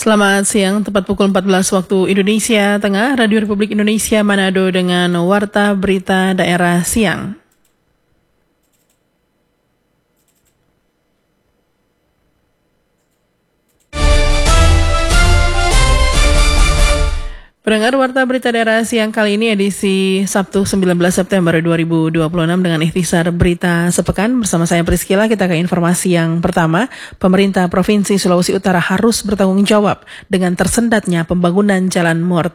Selamat siang, tepat pukul 14 waktu Indonesia Tengah, Radio Republik Indonesia Manado dengan Warta Berita Daerah Siang. Pendengar Warta Berita Daerah Siang kali ini edisi Sabtu 19 September 2026 dengan ikhtisar berita sepekan. Bersama saya Priscila, kita ke informasi yang pertama. Pemerintah Provinsi Sulawesi Utara harus bertanggung jawab dengan tersendatnya pembangunan Jalan Mor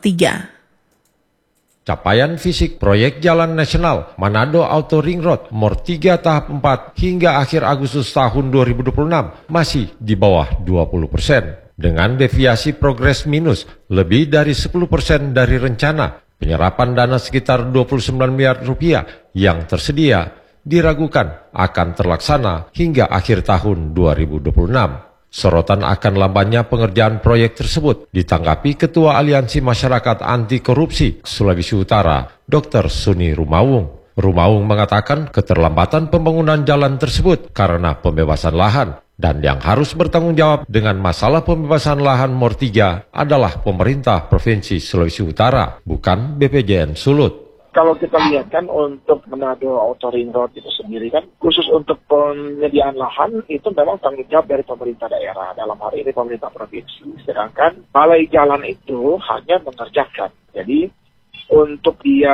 3. Capaian fisik proyek Jalan Nasional Manado Auto Ring Road Mor 3 tahap 4 hingga akhir Agustus tahun 2026 masih di bawah 20%. Dengan deviasi progres minus lebih dari 10% dari rencana, penyerapan dana sekitar 29 miliar rupiah yang tersedia diragukan akan terlaksana hingga akhir tahun 2026. Sorotan akan lambannya pengerjaan proyek tersebut ditanggapi Ketua Aliansi Masyarakat Anti Korupsi Sulawesi Utara, Dr. Suni Rumawung. Rumawung mengatakan keterlambatan pembangunan jalan tersebut karena pembebasan lahan, dan yang harus bertanggung jawab dengan masalah pembebasan lahan Mor 3 adalah pemerintah Provinsi Sulawesi Utara, bukan BPJN Sulut. Kalau kita lihat kan untuk Manado Auto Ring Road itu sendiri kan, khusus untuk penyediaan lahan itu memang tanggung jawab dari pemerintah daerah, dalam hal ini pemerintah provinsi. Sedangkan balai jalan itu hanya mengerjakan. Jadi untuk dia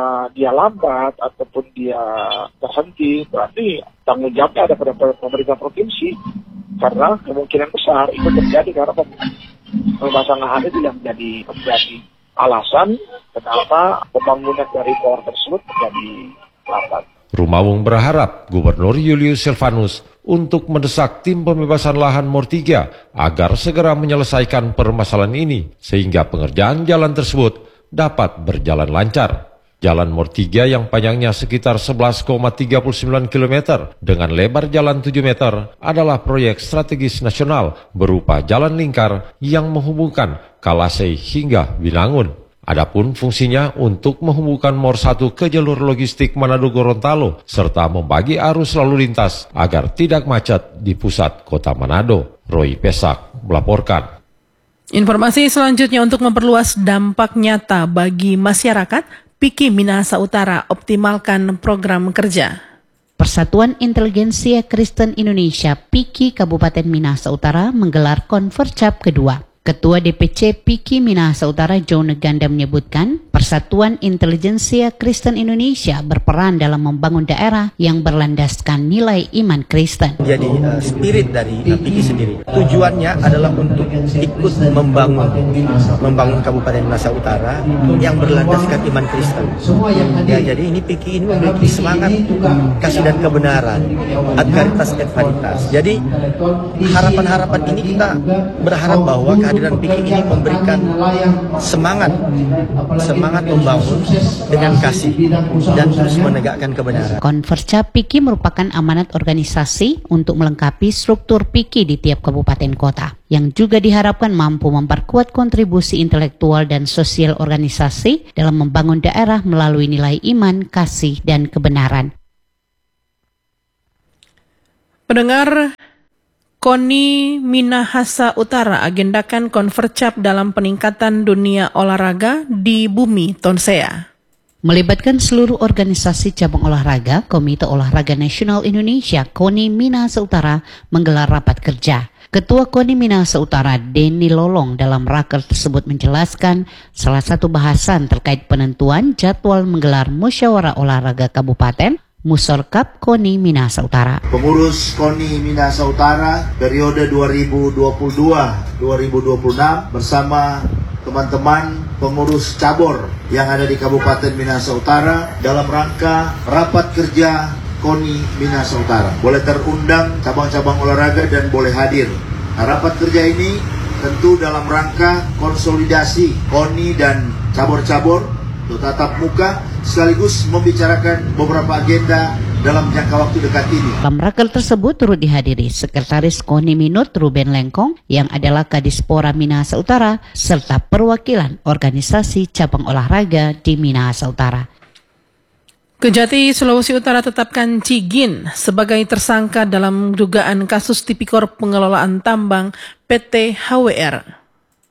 lambat ataupun dia terhenti, berarti tanggung jawabnya ada pada pemerintah provinsi. Karena kemungkinan besar itu terjadi karena pembebasan lahan itu yang menjadi alasan kenapa pembangunan dari Mor tersebut menjadi lambat. Rumawung berharap Gubernur Julius Silvanus untuk mendesak tim pembebasan lahan Mor 3 agar segera menyelesaikan permasalahan ini sehingga pengerjaan jalan tersebut dapat berjalan lancar. Jalan Mor 3 yang panjangnya sekitar 11,39 km dengan lebar jalan 7 meter adalah proyek strategis nasional berupa jalan lingkar yang menghubungkan Kalasei hingga Binangun. Adapun fungsinya untuk menghubungkan Mor 1 ke jalur logistik Manado Gorontalo serta membagi arus lalu lintas agar tidak macet di pusat kota Manado. Roy Pesak melaporkan. Informasi selanjutnya, untuk memperluas dampak nyata bagi masyarakat, PIKI Minahasa Utara optimalkan program kerja. Persatuan Inteligensia Kristen Indonesia PIKI Kabupaten Minahasa Utara menggelar konfercap kedua. Ketua DPC PIKI Minahasa Utara Jone Ganda menyebutkan Persatuan Inteligensia Kristen Indonesia berperan dalam membangun daerah yang berlandaskan nilai iman Kristen. Jadi spirit dari PIKI sendiri tujuannya adalah untuk ikut membangun Kabupaten Minahasa Utara yang berlandaskan iman Kristen. Ya, jadi ini PIKI ini memiliki semangat kasih dan kebenaran, ad caritas et veritas. Jadi harapan-harapan ini kita berharap bahwa kehadiran PIKI ini memberikan semangat membangun dengan kasih dan terus menegakkan kebenaran. Konfercap PIKI merupakan amanat organisasi untuk melengkapi struktur PIKI di tiap kabupaten kota, yang juga diharapkan mampu memperkuat kontribusi intelektual dan sosial organisasi dalam membangun daerah melalui nilai iman, kasih, dan kebenaran. Pendengar, KONI Minahasa Utara agendakan konfercap dalam peningkatan dunia olahraga di Bumi Tonsea. Melibatkan seluruh organisasi cabang olahraga, Komite Olahraga Nasional Indonesia KONI Minahasa Utara menggelar rapat kerja. Ketua KONI Minahasa Utara Denny Lolong dalam raker tersebut menjelaskan salah satu bahasan terkait penentuan jadwal menggelar musyawarah olahraga kabupaten Musorkap KONI Minahasa Utara. Pengurus KONI Minahasa Utara periode 2022-2026 bersama teman-teman pengurus cabur yang ada di Kabupaten Minahasa Utara dalam rangka rapat kerja KONI Minahasa Utara. Boleh terundang cabang-cabang olahraga dan boleh hadir. Nah, rapat kerja ini tentu dalam rangka konsolidasi KONI dan cabur-cabur tatap muka sekaligus membicarakan beberapa agenda dalam jangka waktu dekat ini. Dalam raker tersebut turut dihadiri Sekretaris KONI Minut Ruben Lengkong yang adalah Kadispora Minahasa Utara serta perwakilan organisasi cabang olahraga di Minahasa Utara. Kejati Sulawesi Utara tetapkan Cigin sebagai tersangka dalam dugaan kasus tipikor pengelolaan tambang PT HWR.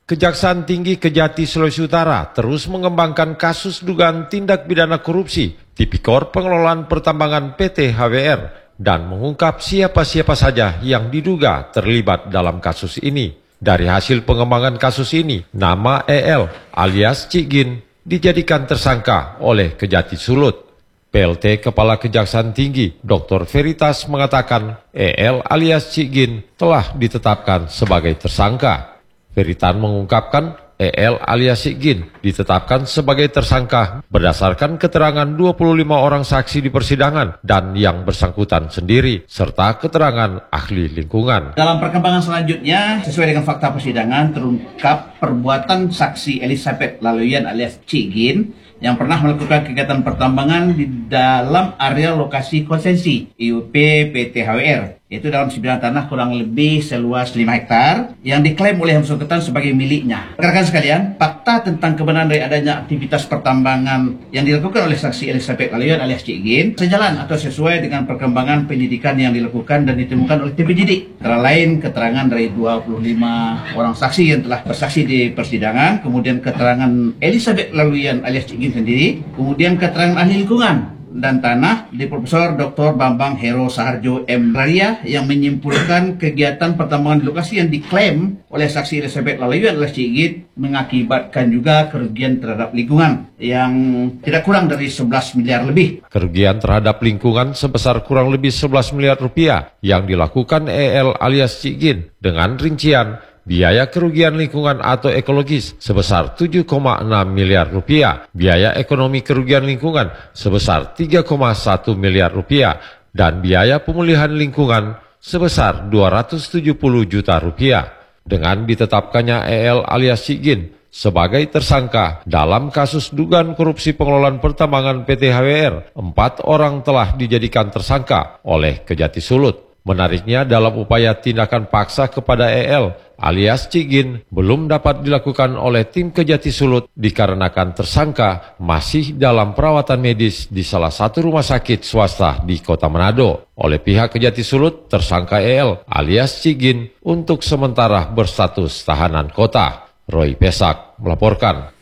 Kejaksaan Tinggi Kejati Sulawesi Utara terus mengembangkan kasus dugaan tindak pidana korupsi Tipikor Pengelolaan Pertambangan PT HWR dan mengungkap siapa-siapa saja yang diduga terlibat dalam kasus ini. Dari hasil pengembangan kasus ini, nama EL alias Cik Gin dijadikan tersangka oleh Kejati Sulut. PLT Kepala Kejaksaan Tinggi Dr. Veritas mengatakan EL alias Cik Gin telah ditetapkan sebagai tersangka. Veritas mengungkapkan EL alias Cik Gin ditetapkan sebagai tersangka berdasarkan keterangan 25 orang saksi di persidangan dan yang bersangkutan sendiri, serta keterangan ahli lingkungan. Dalam perkembangan selanjutnya, sesuai dengan fakta persidangan, terungkap perbuatan saksi Elizabeth Laluyan alias Cik Gin yang pernah melakukan kegiatan pertambangan di dalam area lokasi konsensi IUP PT HWR, yaitu dalam sebidang tanah kurang lebih seluas 5 hektar yang diklaim oleh yang bersangkutan sebagai miliknya. Rekan-rekan sekalian, fakta tentang kebenaran dari adanya aktivitas pertambangan yang dilakukan oleh saksi Elizabeth Laluyan alias Cik Gin sejalan atau sesuai dengan perkembangan penyidikan yang dilakukan dan ditemukan oleh tim penyidik. Antara lain keterangan dari 25 orang saksi yang telah bersaksi di persidangan, kemudian keterangan Elizabeth Laluyan alias Cik Gin sendiri, kemudian keterangan ahli lingkungan dan tanah di Profesor Dr. Bambang Hero Saharjo M. Raria yang menyimpulkan kegiatan pertambangan di lokasi yang diklaim oleh saksi Elizabeth Laluyan alias Cik Gin mengakibatkan juga kerugian terhadap lingkungan yang tidak kurang dari 11 miliar lebih. Kerugian terhadap lingkungan sebesar kurang lebih 11 miliar rupiah yang dilakukan EL alias Cik Gin dengan rincian biaya kerugian lingkungan atau ekologis sebesar 7,6 miliar rupiah, biaya ekonomi kerugian lingkungan sebesar 3,1 miliar rupiah, dan biaya pemulihan lingkungan sebesar 270 juta rupiah. Dengan ditetapkannya EL alias Cik Gin sebagai tersangka dalam kasus dugaan korupsi pengelolaan pertambangan PT HWR, 4 orang telah dijadikan tersangka oleh Kejati Sulut. Menariknya, dalam upaya tindakan paksa kepada EL alias Cik Gin belum dapat dilakukan oleh tim Kejati Sulut dikarenakan tersangka masih dalam perawatan medis di salah satu rumah sakit swasta di Kota Manado. Oleh pihak Kejati Sulut, tersangka EL alias Cik Gin untuk sementara berstatus tahanan kota. Roy Pesak melaporkan.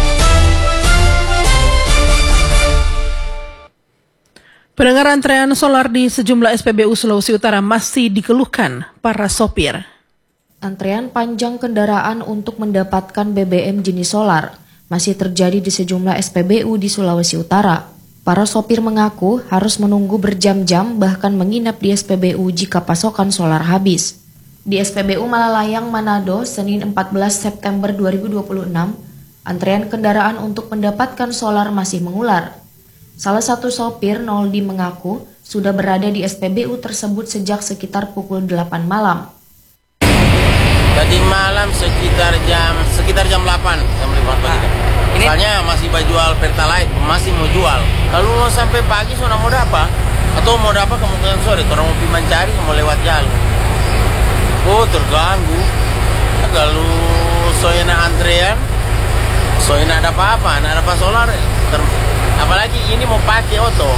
Pendengar, antrean solar di sejumlah SPBU Sulawesi Utara masih dikeluhkan para sopir. Antrean panjang kendaraan untuk mendapatkan BBM jenis solar masih terjadi di sejumlah SPBU di Sulawesi Utara. Para sopir mengaku harus menunggu berjam-jam bahkan menginap di SPBU jika pasokan solar habis. Di SPBU Malalayang, Manado, Senin 14 September 2026, antrean kendaraan untuk mendapatkan solar masih mengular. Salah satu sopir, Noldi, mengaku sudah berada di SPBU tersebut sejak sekitar pukul 8 malam. Tadi malam sekitar jam 8, jam 5 pagi. Soalnya masih jual Pertalite, masih mau jual. Kalau mau sampai pagi sudah mau dapat, atau mau dapat kemungkinan sore, orang mau pergi mencari, mau lewat jalur. Oh, terganggu. Kalau soalnya antrean, soalnya ada apa-apa, ada apa solar. Apalagi ini mau pakai oto.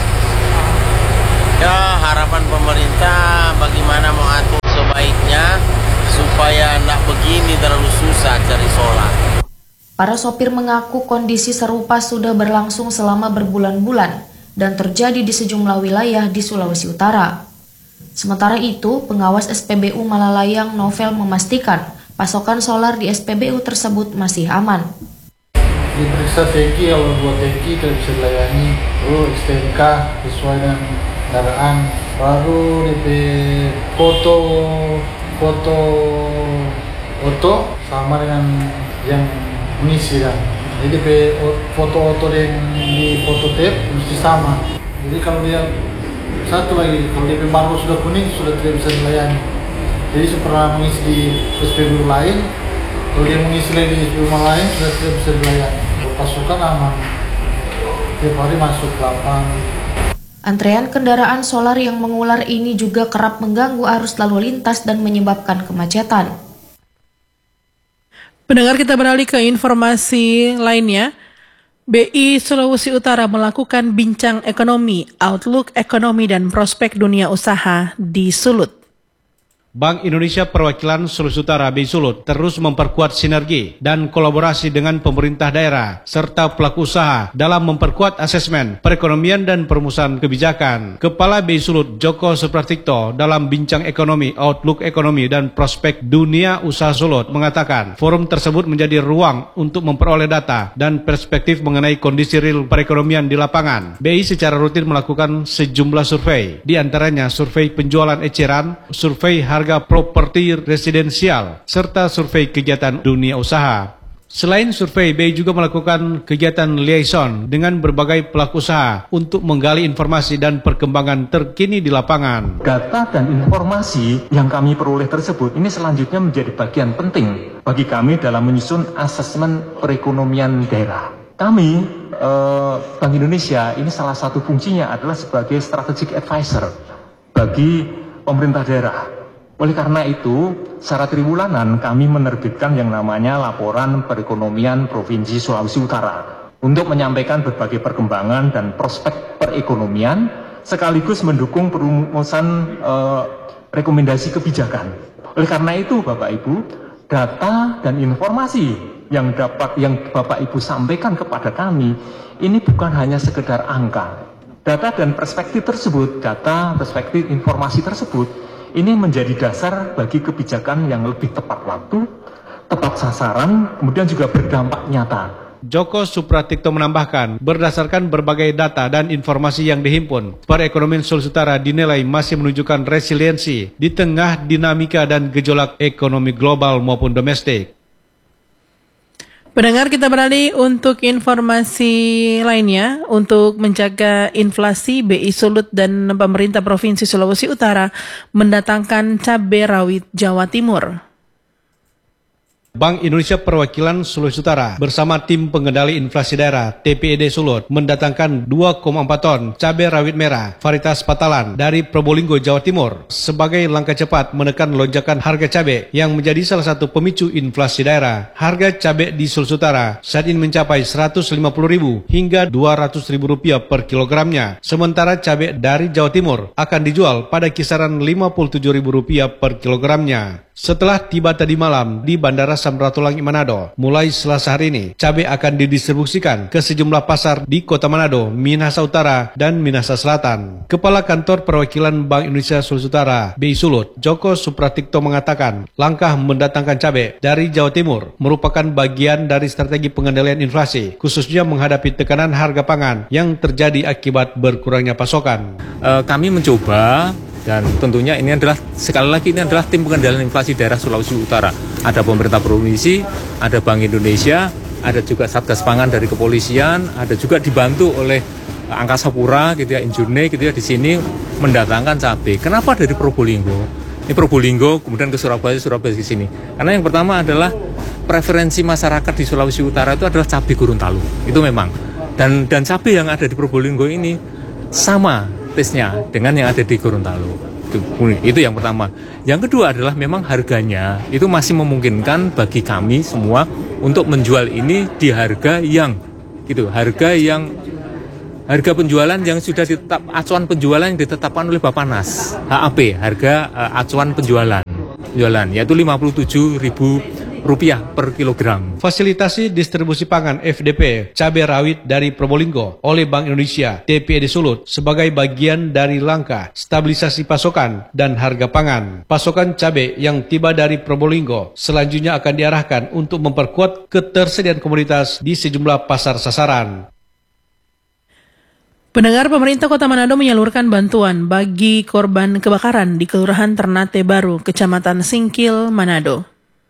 Ya, harapan pemerintah bagaimana mau atur sebaiknya supaya tidak begini terlalu susah cari solar. Para sopir mengaku kondisi serupa sudah berlangsung selama berbulan-bulan dan terjadi di sejumlah wilayah di Sulawesi Utara. Sementara itu, pengawas SPBU Malalayang, Novel, memastikan pasokan solar di SPBU tersebut masih aman. Diperiksa tangki, kalau 2 tangki tidak bisa dilayani, lalu STNK sesuai dengan kendaraan, baru DP foto sama dengan yang mengisi kan. Jadi DP foto yang di foto tape mesti sama. Jadi kalau dia satu lagi, kalau DP margo sudah kuning sudah tidak bisa dilayani. Jadi pernah mengisi di SPBU lain, kalau dia mengisi lagi di SPBU lain sudah tidak bisa dilayani. Pasukan aman, tiap hari masuk 8. Antrean kendaraan solar yang mengular ini juga kerap mengganggu arus lalu lintas dan menyebabkan kemacetan. Pendengar, kita beralih ke informasi lainnya. BI Sulawesi Utara melakukan bincang ekonomi, outlook ekonomi dan prospek dunia usaha di Sulut. Bank Indonesia Perwakilan Sulawesi Utara BI Sulut terus memperkuat sinergi dan kolaborasi dengan pemerintah daerah serta pelaku usaha dalam memperkuat asesmen perekonomian dan perumusan kebijakan. Kepala BI Sulut Joko Supratikto dalam bincang ekonomi, outlook ekonomi dan prospek dunia usaha Sulut mengatakan forum tersebut menjadi ruang untuk memperoleh data dan perspektif mengenai kondisi real perekonomian di lapangan. BI secara rutin melakukan sejumlah survei, di antaranya survei penjualan eceran, survei harga properti residensial, serta survei kegiatan dunia usaha. Selain survei, BI juga melakukan kegiatan liaison dengan berbagai pelaku usaha untuk menggali informasi dan perkembangan terkini di lapangan. Data dan informasi yang kami peroleh tersebut ini selanjutnya menjadi bagian penting bagi kami dalam menyusun asesmen perekonomian daerah. Kami, Bank Indonesia, ini salah satu fungsinya adalah sebagai strategic advisor bagi pemerintah daerah. Oleh karena itu, secara triwulanan kami menerbitkan yang namanya Laporan Perekonomian Provinsi Sulawesi Utara untuk menyampaikan berbagai perkembangan dan prospek perekonomian sekaligus mendukung perumusan rekomendasi kebijakan. Oleh karena itu, Bapak Ibu, data dan informasi yang Bapak Ibu sampaikan kepada kami ini bukan hanya sekedar angka. Data dan perspektif tersebut, data, perspektif, informasi tersebut ini menjadi dasar bagi kebijakan yang lebih tepat waktu, tepat sasaran, kemudian juga berdampak nyata. Joko Supratikto menambahkan, berdasarkan berbagai data dan informasi yang dihimpun, perekonomian Sulawesi Utara dinilai masih menunjukkan resiliensi di tengah dinamika dan gejolak ekonomi global maupun domestik. Pendengar, kita beralih untuk informasi lainnya. Untuk menjaga inflasi, BI Sulut dan pemerintah Provinsi Sulawesi Utara mendatangkan cabai rawit Jawa Timur. Bank Indonesia Perwakilan Sulawesi Utara bersama tim pengendali inflasi daerah TPED Sulut mendatangkan 2,4 ton cabai rawit merah varietas Patalan dari Probolinggo, Jawa Timur sebagai langkah cepat menekan lonjakan harga cabai yang menjadi salah satu pemicu inflasi daerah. Harga cabai di Sulawesi Utara saat ini mencapai Rp150.000 hingga Rp200.000 per kilogramnya, sementara cabai dari Jawa Timur akan dijual pada kisaran Rp57.000 per kilogramnya. Setelah tiba tadi malam di Bandara Samratulangi Manado, mulai Selasa hari ini, cabai akan didistribusikan ke sejumlah pasar di Kota Manado, Minahasa Utara, dan Minahasa Selatan. Kepala Kantor Perwakilan Bank Indonesia Sulawesi Utara, BI Sulut, Joko Supratikto mengatakan, langkah mendatangkan cabai dari Jawa Timur merupakan bagian dari strategi pengendalian inflasi, khususnya menghadapi tekanan harga pangan yang terjadi akibat berkurangnya pasokan. Kami mencoba. Dan tentunya ini adalah, sekali lagi ini adalah tim pengendalian inflasi daerah Sulawesi Utara. Ada pemerintah provinsi, ada Bank Indonesia, ada juga Satgas Pangan dari kepolisian, ada juga dibantu oleh Angkasa Pura gitu ya, Injurne gitu ya, di sini mendatangkan cabai. Kenapa dari Probolinggo? Ini Probolinggo kemudian ke Surabaya ke sini. Karena yang pertama adalah preferensi masyarakat di Sulawesi Utara itu adalah cabai Gorontalo. Itu memang. Dan cabai yang ada di Probolinggo ini sama tesnya dengan yang ada di Gorontalo. Itu yang pertama. Yang kedua adalah memang harganya itu masih memungkinkan bagi kami semua untuk menjual ini di harga yang harga penjualan yang sudah ditetap, acuan penjualan yang ditetapkan oleh Bappenas, HAP, harga acuan penjualan yaitu Rp57.000 per kilogram. Fasilitasi distribusi pangan FDP cabai rawit dari Probolinggo oleh Bank Indonesia TPED Sulut sebagai bagian dari langkah stabilisasi pasokan dan harga pangan. Pasokan cabai yang tiba dari Probolinggo selanjutnya akan diarahkan untuk memperkuat ketersediaan komoditas di sejumlah pasar sasaran. Pendengar, pemerintah Kota Manado menyalurkan bantuan bagi korban kebakaran di Kelurahan Ternate Baru, Kecamatan Singkil, Manado.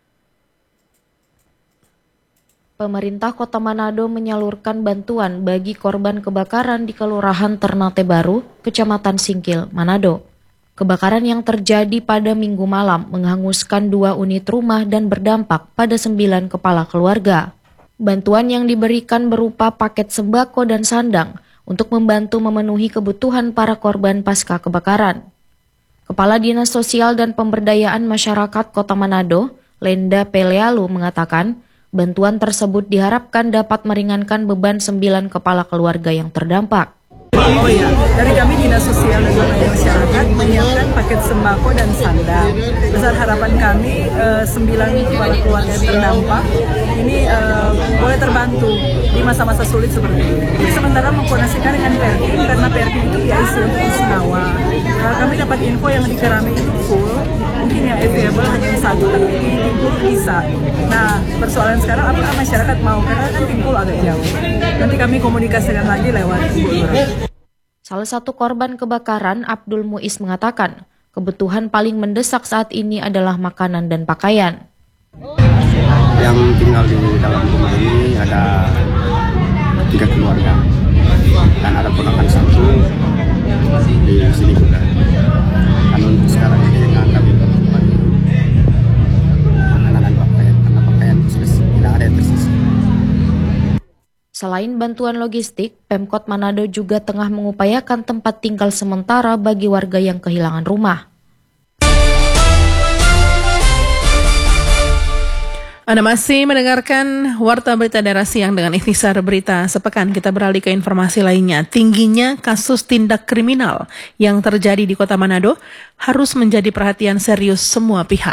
Pemerintah Kota Manado menyalurkan bantuan bagi korban kebakaran di Kelurahan Ternate Baru, Kecamatan Singkil, Manado. Kebakaran yang terjadi pada Minggu malam menghanguskan 2 unit rumah dan berdampak pada 9 kepala keluarga. Bantuan yang diberikan berupa paket sembako dan sandang untuk membantu memenuhi kebutuhan para korban pasca kebakaran. Kepala Dinas Sosial dan Pemberdayaan Masyarakat Kota Manado, Lenda Pelealu, mengatakan, bantuan tersebut diharapkan dapat meringankan beban 9 kepala keluarga yang terdampak. Oh iya, dari kami Dinas Sosial dan Layanan Masyarakat menyiapkan paket sembako dan sandal. Besar harapan kami 9 kepala keluarga yang terdampak ini boleh terbantu di masa-masa sulit seperti ini. Jadi sementara mengkoordinasikan dengan Perdi karena Perdi itu IC untuk Isnawa. Kami dapat info yang di Keramik itu full, mungkin yang available hanya satu, tapi di Timbul bisa. Nah, persoalan sekarang apakah masyarakat mau, karena kan Timbul agak jauh. Nanti kami komunikasikan lagi lewat Timbul. Salah satu korban kebakaran, Abdul Muiz, mengatakan kebutuhan paling mendesak saat ini adalah makanan dan pakaian. Yang tinggal di dalam rumah ini ada 3 keluarga dan ada ponakan 1 di sini juga. Dan untuk sekarang ini yang kami butuhkan makanan dan pakaian, karena pakaian tidak ada yang tersisa. Selain bantuan logistik, Pemkot Manado juga tengah mengupayakan tempat tinggal sementara bagi warga yang kehilangan rumah. Anda masih mendengarkan Warta Berita Daerah Siang dengan Ikhtisar Berita Sepekan. Kita beralih ke informasi lainnya. Tingginya kasus tindak kriminal yang terjadi di Kota Manado harus menjadi perhatian serius semua pihak.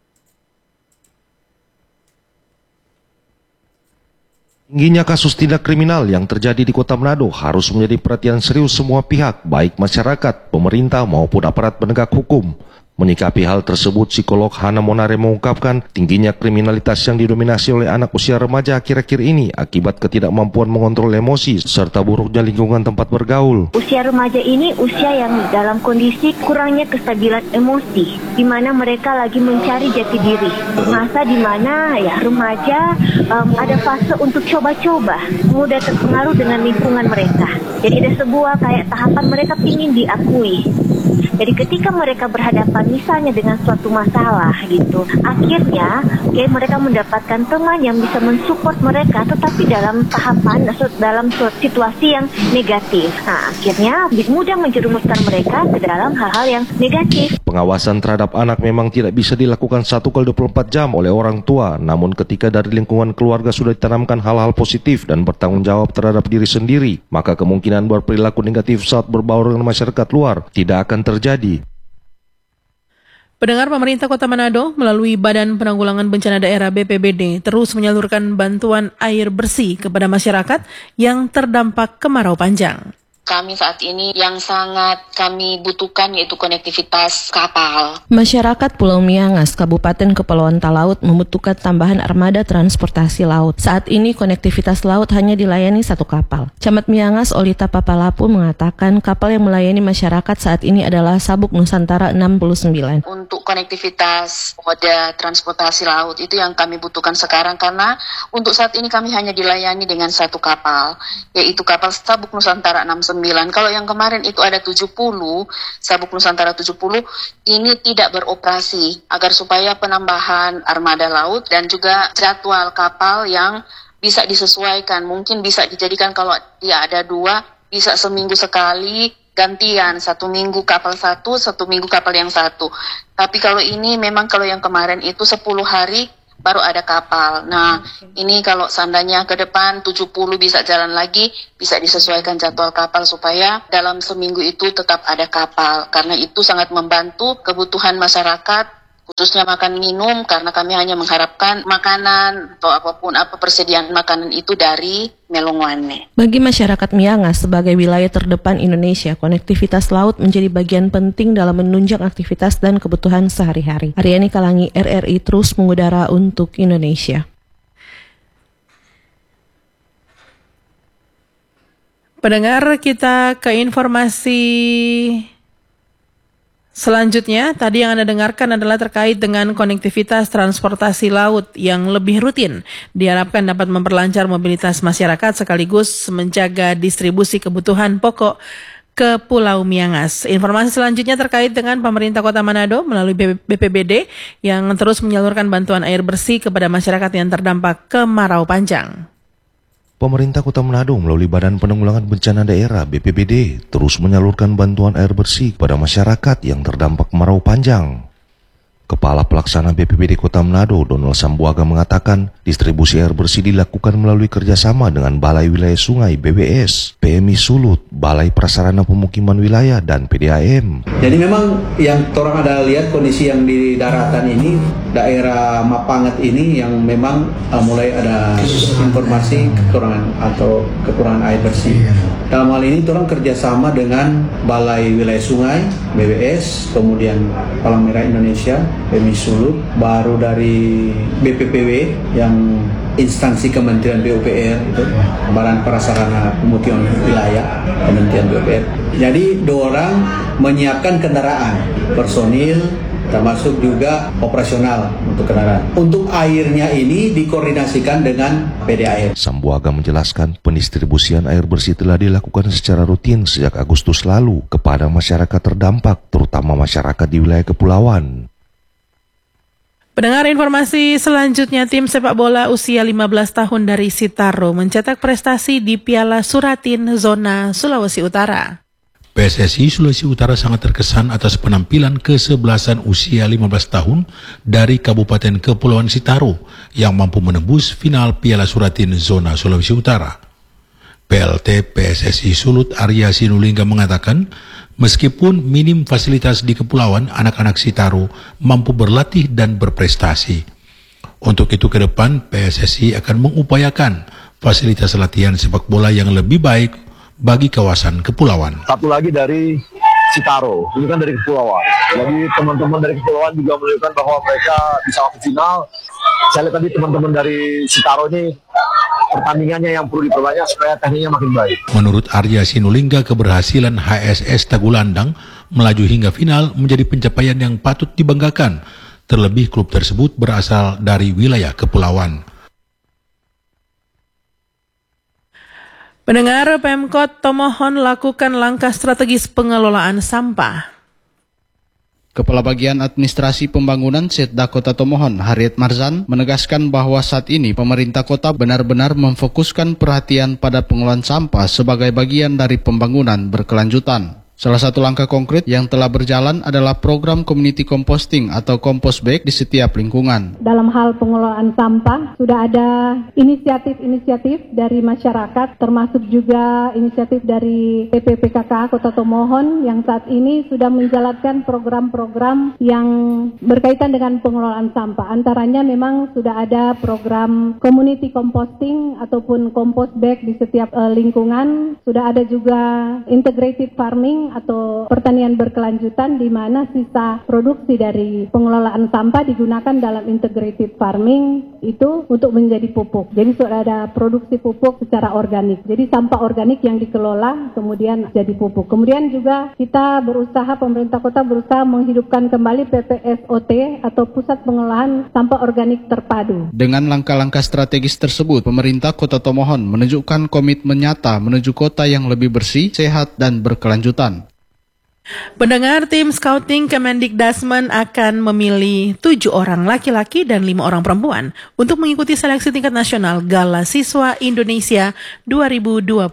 Tingginya kasus tindak kriminal yang terjadi di Kota Manado harus menjadi perhatian serius semua pihak, baik masyarakat, pemerintah maupun aparat penegak hukum. Menyikapi hal tersebut, psikolog Hana Monare mengungkapkan tingginya kriminalitas yang didominasi oleh anak usia remaja akhir-akhir ini akibat ketidakmampuan mengontrol emosi serta buruknya lingkungan tempat bergaul. Usia remaja ini usia yang dalam kondisi kurangnya kestabilan emosi, di mana mereka lagi mencari jati diri. Masa di mana ya remaja ada fase untuk coba-coba, mudah terpengaruh dengan lingkungan mereka. Jadi ada sebuah kayak tahapan mereka ingin diakui. Jadi ketika mereka berhadapan misalnya dengan suatu masalah gitu, akhirnya mereka mendapatkan teman yang bisa mensupport mereka, tetapi dalam tahapan, dalam situasi yang negatif. Nah, akhirnya mudah menjerumuskan mereka ke dalam hal-hal yang negatif. Pengawasan terhadap anak memang tidak bisa dilakukan 1x24 jam oleh orang tua, namun ketika dari lingkungan keluarga sudah ditanamkan hal-hal positif dan bertanggung jawab terhadap diri sendiri, maka kemungkinan berperilaku negatif saat berbaur dengan masyarakat luar tidak akan terjadi. Pendengar, pemerintah Kota Manado melalui Badan Penanggulangan Bencana Daerah BPBD terus menyalurkan bantuan air bersih kepada masyarakat yang terdampak kemarau panjang. Kami saat ini yang sangat kami butuhkan yaitu konektivitas kapal. Masyarakat Pulau Miangas, Kabupaten Kepulauan Talaut membutuhkan tambahan armada transportasi laut. Saat ini konektivitas laut hanya dilayani 1 kapal. Camat Miangas Olita Papalapu mengatakan kapal yang melayani masyarakat saat ini adalah Sabuk Nusantara 69. Untuk konektivitas moda transportasi laut itu yang kami butuhkan sekarang, karena untuk saat ini kami hanya dilayani dengan 1 kapal, yaitu kapal Sabuk Nusantara 69. Kalau yang kemarin itu ada 70, Sabuk Nusantara 70, ini tidak beroperasi agar supaya penambahan armada laut dan juga jadwal kapal yang bisa disesuaikan. Mungkin bisa dijadikan kalau dia ada 2, bisa seminggu sekali gantian, 1 minggu kapal 1, 1 minggu kapal yang 1. Tapi kalau ini memang kalau yang kemarin itu 10 hari baru ada kapal. Nah, ini kalau seandainya ke depan 70 bisa jalan lagi, bisa disesuaikan jadwal kapal supaya dalam seminggu itu tetap ada kapal. Karena itu sangat membantu kebutuhan masyarakat, khususnya makan minum, karena kami hanya mengharapkan makanan atau apapun persediaan makanan itu dari Melongwane. Bagi masyarakat Miangas sebagai wilayah terdepan Indonesia, konektivitas laut menjadi bagian penting dalam menunjang aktivitas dan kebutuhan sehari-hari. Aryani Kalangi, RRI terus mengudara untuk Indonesia. Pendengar, kita ke informasi selanjutnya. Tadi yang Anda dengarkan adalah terkait dengan konektivitas transportasi laut yang lebih rutin. Diharapkan dapat memperlancar mobilitas masyarakat sekaligus menjaga distribusi kebutuhan pokok ke Pulau Miangas. Informasi selanjutnya terkait dengan pemerintah Kota Manado melalui BPBD yang terus menyalurkan bantuan air bersih kepada masyarakat yang terdampak kemarau panjang. Pemerintah Kota Manado melalui Badan Penanggulangan Bencana Daerah BPBD terus menyalurkan bantuan air bersih kepada masyarakat yang terdampak kemarau panjang. Kepala Pelaksana BPBD Kota Manado, Donald Sambuaga mengatakan, distribusi air bersih dilakukan melalui kerjasama dengan Balai Wilayah Sungai BWS, PMI Sulut, Balai Prasarana Pemukiman Wilayah, dan PDAM. Jadi memang yang orang ada lihat kondisi yang di daratan ini, daerah Mapangat ini yang memang mulai ada informasi kekurangan air bersih. Dalam hal ini orang kerjasama dengan Balai Wilayah Sungai BWS, kemudian Palang Merah Indonesia, PMI Sulut, baru dari BPPW yang instansi Kementerian PUPR itu, Badan Prasarana Pemukiman Wilayah, Kementerian PUPR. Jadi orang menyiapkan kendaraan, personil, termasuk juga operasional untuk kendaraan. Untuk airnya ini dikoordinasikan dengan PDAM. Sambuaga menjelaskan pendistribusian air bersih telah dilakukan secara rutin sejak Agustus lalu kepada masyarakat terdampak, terutama masyarakat di wilayah kepulauan. Pendengar informasi selanjutnya, tim sepak bola usia 15 tahun dari Sitaro mencetak prestasi di Piala Suratin Zona Sulawesi Utara. PSSI Sulawesi Utara sangat terkesan atas penampilan kesebelasan usia 15 tahun dari Kabupaten Kepulauan Sitaro yang mampu menembus final Piala Suratin Zona Sulawesi Utara. PLT PSSI Sulut Arya Sinulinga mengatakan, meskipun minim fasilitas di kepulauan, anak-anak Sitaro mampu berlatih dan berprestasi. Untuk itu ke depan, PSSI akan mengupayakan fasilitas latihan sepak bola yang lebih baik bagi kawasan kepulauan. Satu lagi dari Sitaro, ini kan dari kepulauan. Jadi teman-teman dari kepulauan juga menunjukkan bahwa mereka bisa masuk final. Saya lihat tadi teman-teman dari Sitaro ini pertandingannya yang perlu diperbanyak supaya tekniknya makin baik. Menurut Arya Sinulinga, keberhasilan HSS Tagulandang melaju hingga final menjadi pencapaian yang patut dibanggakan. Terlebih klub tersebut berasal dari wilayah kepulauan. Pendengar, Pemkot Tomohon lakukan langkah strategis pengelolaan sampah. Kepala Bagian Administrasi Pembangunan Setda Kota Tomohon, Harriet Marzan, menegaskan bahwa saat ini pemerintah kota benar-benar memfokuskan perhatian pada pengelolaan sampah sebagai bagian dari pembangunan berkelanjutan. Salah satu langkah konkret yang telah berjalan adalah program community composting atau compost bag di setiap lingkungan. Dalam hal pengelolaan sampah, sudah ada inisiatif-inisiatif dari masyarakat, termasuk juga inisiatif dari PPPKK Kota Tomohon yang saat ini sudah menjalankan program-program yang berkaitan dengan pengelolaan sampah. Antaranya memang sudah ada program community composting ataupun compost bag di setiap lingkungan. Sudah ada juga integrated farming atau pertanian berkelanjutan di mana sisa produksi dari pengelolaan sampah digunakan dalam integrated farming itu untuk menjadi pupuk. Jadi sudah ada produksi pupuk secara organik. Jadi sampah organik yang dikelola kemudian jadi pupuk. Kemudian juga kita pemerintah kota berusaha menghidupkan kembali PPSOT atau Pusat Pengolahan Sampah Organik Terpadu. Dengan langkah-langkah strategis tersebut, pemerintah Kota Tomohon menunjukkan komitmen nyata menuju kota yang lebih bersih, sehat, dan berkelanjutan. Pendengar, tim scouting Kemendikdasmen akan memilih 7 orang laki-laki dan 5 orang perempuan untuk mengikuti seleksi tingkat nasional Gala Siswa Indonesia 2026.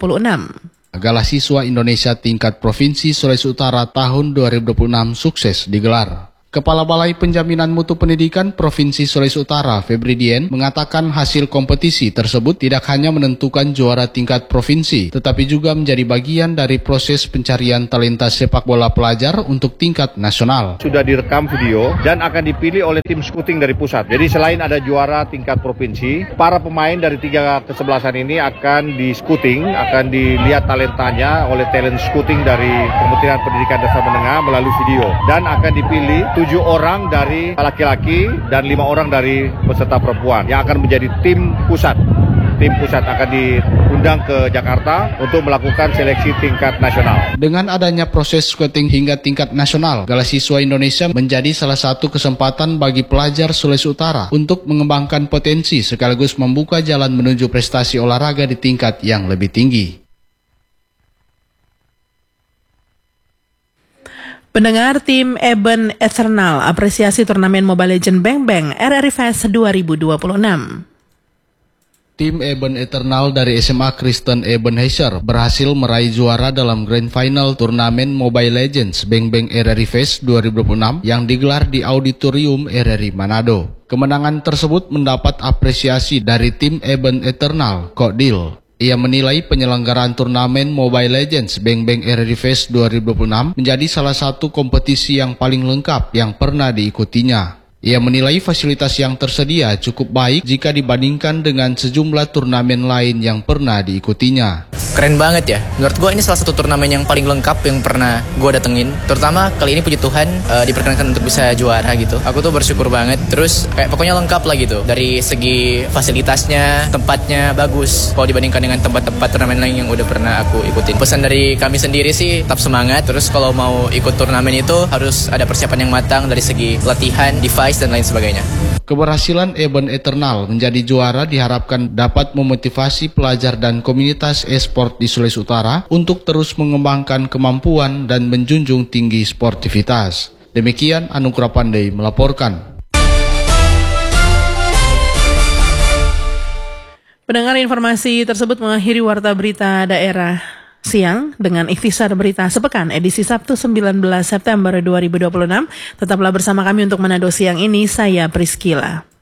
Gala Siswa Indonesia tingkat Provinsi Sulawesi Utara tahun 2026 sukses digelar. Kepala Balai Penjaminan Mutu Pendidikan Provinsi Sulawesi Utara, Febri Dien, mengatakan hasil kompetisi tersebut tidak hanya menentukan juara tingkat provinsi, tetapi juga menjadi bagian dari proses pencarian talenta sepak bola pelajar untuk tingkat nasional. Sudah direkam video dan akan dipilih oleh tim scouting dari pusat. Jadi selain ada juara tingkat provinsi, para pemain dari 3 kesebelasan ini akan di scouting, akan dilihat talentanya oleh talent scouting dari Kementerian Pendidikan Dasar Menengah melalui video. Dan akan dipilih 7 orang dari laki-laki dan 5 orang dari peserta perempuan yang akan menjadi tim pusat. Tim pusat akan diundang ke Jakarta untuk melakukan seleksi tingkat nasional. Dengan adanya proses scouting hingga tingkat nasional, Gala Siswa Indonesia menjadi salah satu kesempatan bagi pelajar Sulawesi Utara untuk mengembangkan potensi sekaligus membuka jalan menuju prestasi olahraga di tingkat yang lebih tinggi. Pendengar, tim Eben Eternal apresiasi turnamen Mobile Legends Bang Bang RRI Fest 2026. Tim Eben Eternal dari SMA Kristen Ebenezer berhasil meraih juara dalam Grand Final turnamen Mobile Legends Beng Beng RRI Fest 2026 yang digelar di Auditorium RRI Manado. Kemenangan tersebut mendapat apresiasi dari tim Eben Eternal, Kodil. Ia menilai penyelenggaraan turnamen Mobile Legends Beng Beng RRI Fest 2026 menjadi salah satu kompetisi yang paling lengkap yang pernah diikutinya. Ia menilai fasilitas yang tersedia cukup baik jika dibandingkan dengan sejumlah turnamen lain yang pernah diikutinya. Keren banget ya, menurut gue ini salah satu turnamen yang paling lengkap yang pernah gue datengin. Terutama kali ini puji Tuhan diperkenankan untuk bisa juara gitu. Aku tuh bersyukur banget, terus kayak pokoknya lengkap lah gitu. Dari segi fasilitasnya, tempatnya bagus kalau dibandingkan dengan tempat-tempat turnamen lain yang udah pernah aku ikutin. Pesan dari kami sendiri sih tetap semangat, terus kalau mau ikut turnamen itu harus ada persiapan yang matang dari segi latihan, device, dan lain sebagainya. Keberhasilan Eben Eternal menjadi juara diharapkan dapat memotivasi pelajar dan komunitas e-sport di Sulawesi Utara untuk terus mengembangkan kemampuan dan menjunjung tinggi sportivitas. Demikian Anugrah Pandey melaporkan. Pendengar, informasi tersebut mengakhiri Warta Berita Daerah Siang dengan ikhtisar berita sepekan edisi Sabtu 19 September 2026. Tetaplah bersama kami untuk Manado Siang ini, saya Priscila.